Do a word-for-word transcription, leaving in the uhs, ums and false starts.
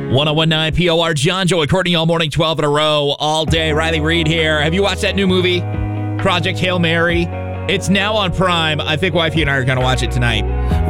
one oh one point nine P O R, John, Joey, Courtney, all morning, twelve in a row, all day. Riley Reed here. Have you watched that new movie, Project Hail Mary? It's now on Prime. I think Wifey and I are going to watch it tonight.